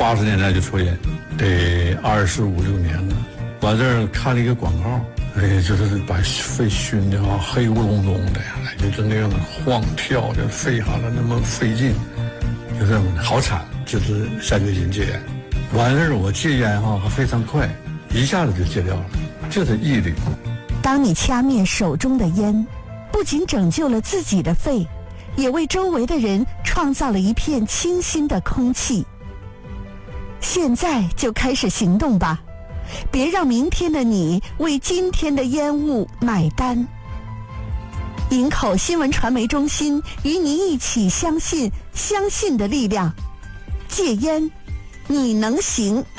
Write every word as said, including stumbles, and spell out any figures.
八十年代就抽烟，得二十五六年了。我这儿看了一个广告，哎，就是把肺熏的啊，黑咕隆咚的呀，就是那样的晃跳的，肺下来那么费劲，就是好惨。就是下决心戒烟，完事儿我戒烟哈还非常快，一下子就戒掉了，就是毅力。 当你掐灭手中的烟，不仅拯救了自己的肺，也为周围的人创造了一片清新的空气。现在就开始行动吧，别让明天的你为今天的烟雾买单。营口新闻传媒中心与你一起相信相信的力量，戒烟，你能行。